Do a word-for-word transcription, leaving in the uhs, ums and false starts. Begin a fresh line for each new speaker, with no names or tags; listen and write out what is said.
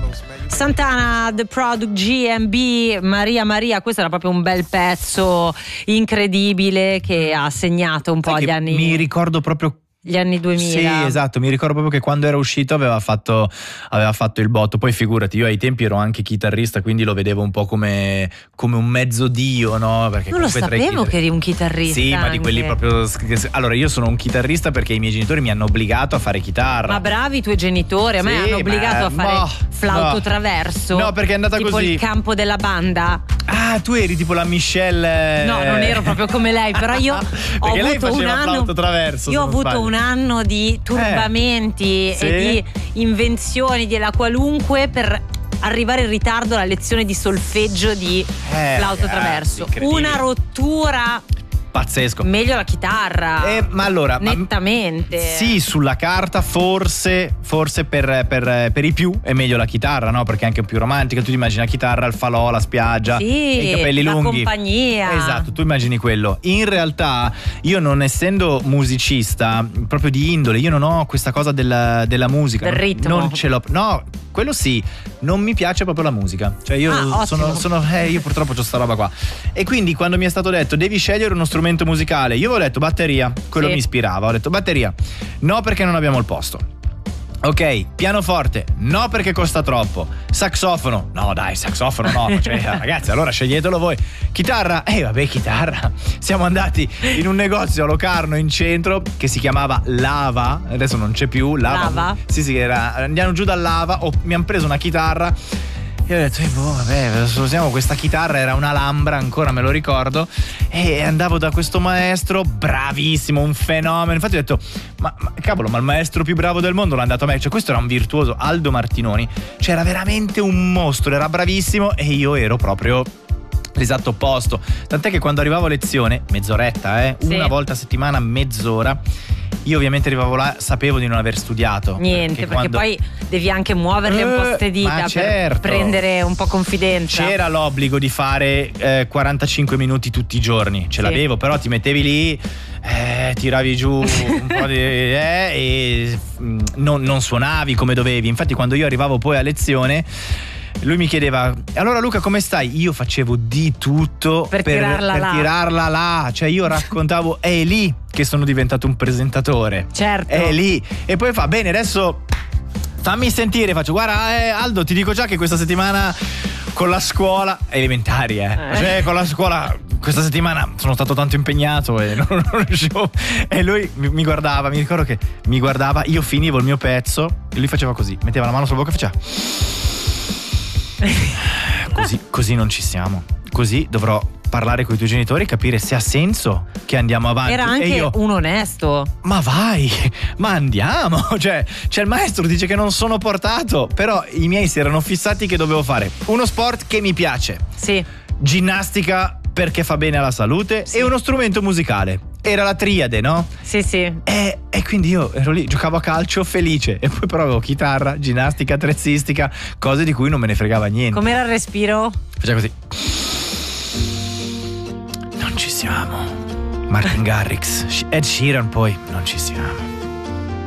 Santana, The Product, G and B, Maria Maria, questo era proprio un bel pezzo incredibile che ha segnato un po'
Sai
gli
che
anni.
Mi ricordo proprio
Gli anni duemila.
Sì, esatto, mi ricordo proprio che quando era uscito aveva fatto, aveva fatto il botto. Poi figurati, io ai tempi ero anche chitarrista, quindi lo vedevo un po' come, come un mezzo dio, no? Perché
non lo sapevo che eri un chitarrista.
Sì, ma di quelli
anche.
proprio. Allora, io sono un chitarrista perché i miei genitori mi hanno obbligato a fare chitarra.
Ma bravi i tuoi genitori, a me
Sì,
hanno obbligato
ma-
a fare
no,
flauto
no.
traverso.
No, perché è andata
tipo
così.
il campo della banda.
Ah, tu eri tipo la Michelle.
No, non ero proprio come lei, però io ho
Perché lei
avuto un
faceva
anno.
flauto traverso,
Io ho
se non
avuto
sbaglio.
un anno di turbamenti
Eh, sì?
e di invenzioni della qualunque per arrivare in ritardo alla lezione di solfeggio di
Eh,
flauto
ragazzi,
traverso.
incredibile.
Una rottura.
Pazzesco.
Meglio la chitarra.
Eh, ma allora ma-
nettamente.
Sì, sulla carta forse forse per, per, per i più è meglio la chitarra, no? Perché è anche più romantica. Tu ti immagini la chitarra, il falò, la spiaggia,
Sì,
i capelli
la
lunghi.
compagnia.
Esatto, tu immagini quello. In realtà io, non essendo musicista proprio di indole, io non ho questa cosa della, della musica.
Del
non-
ritmo.
Non ce l'ho. No, quello sì, non mi piace proprio la musica. Cioè io
Ah,
sono,
ottimo.
sono eh, io purtroppo c'ho sta roba qua. E quindi quando mi è stato detto devi scegliere uno strumento musicale, io avevo detto batteria, quello
Sì.
mi ispirava. Ho detto batteria, no perché non abbiamo il posto. Ok, pianoforte, no perché costa troppo. Saxofono, no dai, saxofono no. Cioè, ragazzi, allora sceglietelo voi. Chitarra, eh vabbè, chitarra. Siamo andati in un negozio a Locarno in centro che si chiamava Lava, adesso non c'è più. Lava?
Lava?
Sì, sì, era, andiamo giù dal Lava, oh, mi hanno preso una chitarra. Io ho detto, eh, boh, vabbè, usiamo questa chitarra, era un'Alhambra, ancora me lo ricordo. E andavo da questo maestro, bravissimo, un fenomeno. Infatti ho detto, ma, ma cavolo, ma il maestro più bravo del mondo l'ha dato a me. Cioè, questo era un virtuoso, Aldo Martinoni. Cioè, era veramente un mostro, era bravissimo e io ero proprio l'esatto opposto. Tant'è che quando arrivavo a lezione, mezz'oretta, eh,
Sì.
una volta a settimana, mezz'ora. Io ovviamente arrivavo là, sapevo di non aver studiato.
Niente, perché,
quando-
poi devi anche muoverle un po'
Eh,
ste dita
ma
per
certo.
prendere un po' confidenza.
C'era l'obbligo di fare eh, quarantacinque minuti tutti i giorni, ce
Sì.
l'avevo, però ti mettevi lì, eh, tiravi giù un po' di eh, e mm, non, non suonavi come dovevi. Infatti quando io arrivavo poi a lezione, lui mi chiedeva, allora Luca come stai? Io facevo di tutto
Per tirarla
per
là.
tirarla là. Cioè io raccontavo, è lì che sono diventato un presentatore.
Certo.
È lì. E poi fa, bene, adesso fammi sentire. Faccio, guarda eh, Aldo, ti dico già che questa settimana con la scuola elementari, eh.
Eh.
Cioè con la scuola questa settimana sono stato tanto impegnato e non, non riuscivo. E lui mi, mi guardava, mi ricordo che mi guardava, io finivo il mio pezzo e lui faceva così, metteva la mano sulla bocca e faceva così, così non ci siamo. Così dovrò parlare con i tuoi genitori e capire se ha senso che andiamo avanti.
Era anche
e io,
un onesto.
ma vai, ma andiamo. Cioè, cioè il maestro dice che non sono portato, però i miei si erano fissati che dovevo fare uno sport che mi piace,
Sì.
ginnastica perché fa bene alla salute,
Sì.
e uno strumento musicale. Era la triade, no?
Sì, sì.
E, e quindi io ero lì, giocavo a calcio felice e poi però avevo chitarra, ginnastica, attrezzistica, cose di cui non me ne fregava niente.
Com'era il respiro?
Faceva così. Non ci siamo. Martin Garrix, Ed Sheeran poi, non ci siamo.